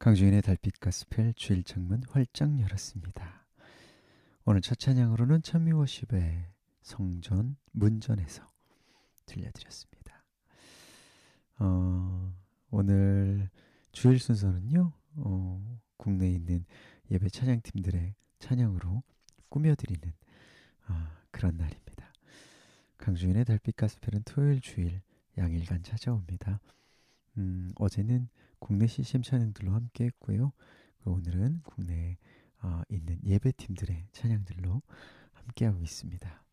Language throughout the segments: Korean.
강주인의 달빛 가스펠 주일 창문 활짝 열었습니다. 오늘 첫 찬양으로는 찬미워십의 성전 문전에서 들려드렸습니다. 오늘 주일 순서는요. 국내에 있는 예배 찬양팀들의 찬양으로 꾸며드리는 그런 날입니다. 강주인의 달빛 가스펠은 토요일 주일 양일간 찾아옵니다. 어제는 국내 CCM 찬양들로 함께 했고요. 오늘은 국내에 있는 예배팀들의 찬양들로 함께하고 있습니다.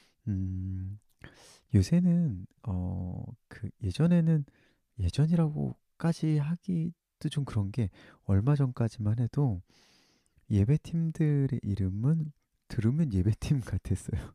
요새는 예전에는 예전이라고까지 하기도 좀 그런 게 얼마 전까지만 해도 예배팀들의 이름은 들으면 예배팀 같았어요.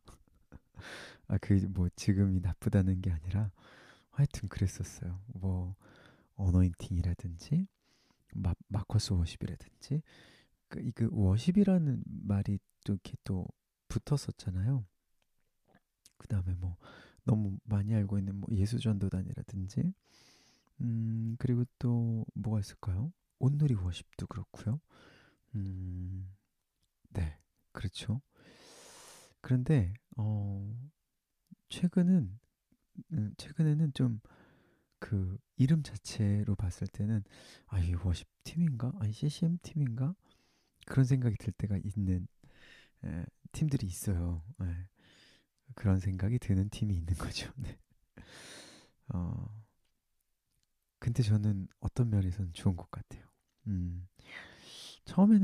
뭐 지금이 나쁘다는 게 아니라 하여튼 그랬었어요. 뭐 어노인팅이라든지 마커스 워십이라든지 그 워십이라는 말이 또 이렇게 또 붙었었잖아요. 그 다음에 뭐 너무 많이 알고 있는 뭐 예수전도단이라든지 그리고 또 뭐가 있을까요? 온누리 워십도 그렇고요. 네, 그렇죠. 그런데 최근은 최근에는 좀 그 이름 자체로 봤을 때는 이 워십 팀인가? CCM 팀인가? 그런 생각이 들 때가 있는 팀들이 있어요. 그런 생각이 드는 팀이 있는 거죠. 네. 어, 근데 저는 어떤 면에서는 좋은 것 같아요. 처음에는